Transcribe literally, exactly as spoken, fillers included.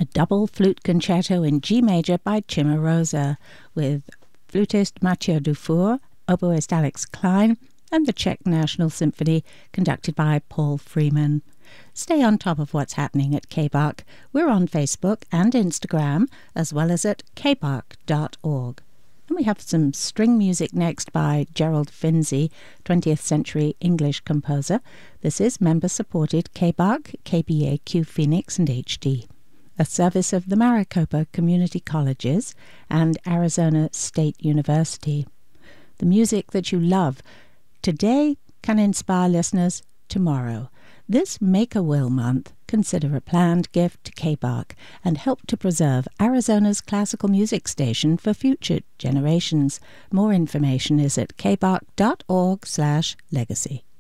a double flute concerto in G major by Cimarosa, with flutist Mathieu Dufour, oboist Alex Klein, and the Czech National Symphony, conducted by Paul Freeman. Stay on top of what's happening at K B A C. We're on Facebook and Instagram, as well as at k b a c dot org. And we have some string music next by Gerald Finzi, twentieth century English composer. This is member-supported K B A C, K B A Q Phoenix and H D, a service of the Maricopa Community Colleges and Arizona State University. The music that you love today can inspire listeners tomorrow. This Make-A-Will month, consider a planned gift to K B A C and help to preserve Arizona's classical music station for future generations. More information is at k b a c dot org slash legacy.